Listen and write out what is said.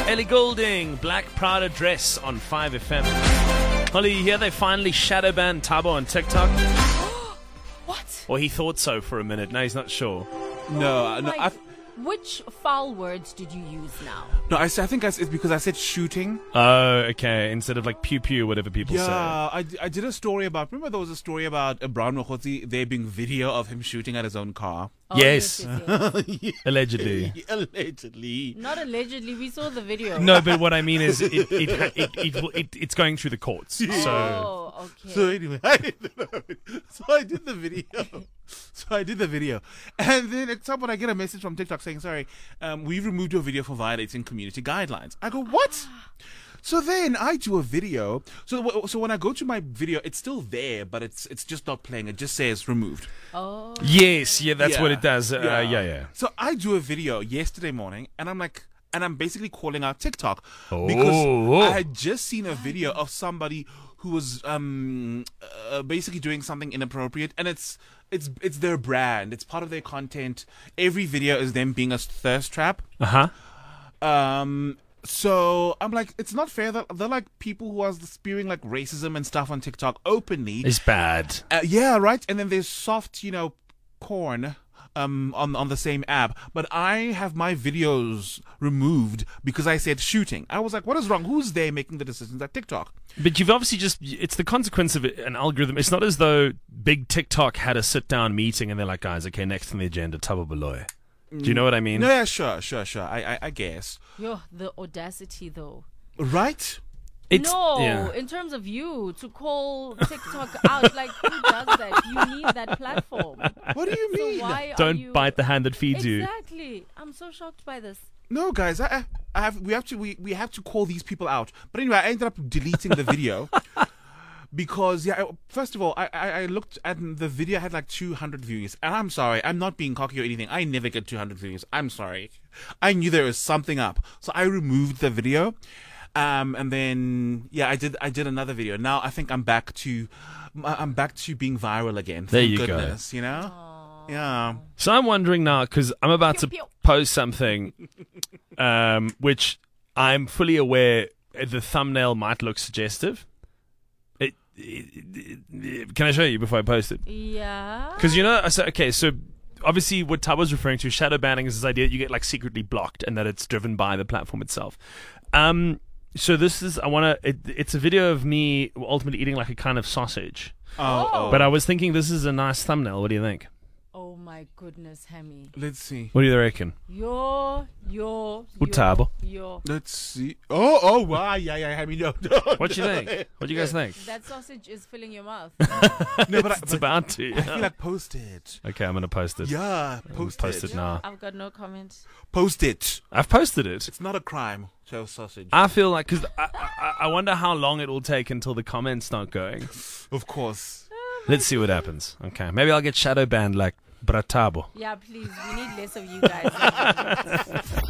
Ellie Goulding, Black Prada Dress on 5FM. Holly, you hear they finally shadow banned Thabo on TikTok? What? Or he thought so for a minute. Now he's not sure. Which foul words did you use now? No, I think it's because I said shooting. Oh, okay. Instead of like pew pew, whatever people say. Yeah, I did a story about. Remember, there was a story about Brown Mokgotsi, there being video of him shooting at his own car. Oh, Yes. yes. Allegedly. Allegedly. Not allegedly. We saw the video. No, but what I mean is it's going through the courts. So Oh, okay. So anyway, I did the video. And then at some point I get a message from TikTok saying, sorry, we've removed your video for violating community guidelines. I go, what? So then I do a video. So when I go to my video, it's still there, but it's just not playing. It just says removed. Oh. yes, that's Yeah. what it does. Yeah. Yeah. So I do a video yesterday morning, and I'm basically calling out TikTok Oh. because I had just seen a video of somebody who was basically doing something inappropriate, and it's their brand. It's part of their content. Every video is them being a thirst trap. So I'm like, it's not fair that they're like people who are spewing like racism and stuff on TikTok openly. It's bad. Yeah, right. And then there's soft, porn on the same app. But I have my videos removed because I said shooting. I was like, what is wrong? Who's there making the decisions at TikTok? But you've obviously it's the consequence of an algorithm. It's not as though big TikTok had a sit down meeting and they're like, guys, okay, next on the agenda, Thabo Baloyi. Do you know what I mean? No, yeah, sure. I guess. Yo, the audacity though. Right? In terms of you to call TikTok out, like who does that? You need that platform. What do you mean? So why Don't are you... bite the hand that feeds you. Exactly. I'm so shocked by this. No, guys, we have to call these people out. But anyway, I ended up deleting the video because first of all, I looked at the video, had like 200 views, and I'm sorry, I'm not being cocky or anything. I never get 200 views. I'm sorry. I knew there was something up, so I removed the video, and then I did another video. Now I think I'm back to being viral again. There Thank you go. goodness, you know. Yeah. So I'm wondering now, because I'm about to post something, which I'm fully aware the thumbnail might look suggestive. Can I show you before I post it? Yeah. Because so obviously what Thabo's referring to, shadow banning, is this idea that you get like secretly blocked and that it's driven by the platform itself. So this is, it's a video of me ultimately eating like a kind of sausage. Oh. But I was thinking this is a nice thumbnail. What do you think? Oh my goodness, Hammy. Let's see. What do you reckon? Thabo. Let's see. Oh, wow. Yeah. I mean, no. What do you think? What do you guys think? That sausage is filling your mouth. No, but It's about to. I feel like post it. Okay, I'm going to post it. Yeah, post it. now. I've got no comment. Post it. I've posted it. It's not a crime to have sausage. I feel like, because I wonder how long it will take until the comments start going. Of course. Let's see what happens. Okay, maybe I'll get shadow banned like Thabo. Yeah, please. We need less of you guys.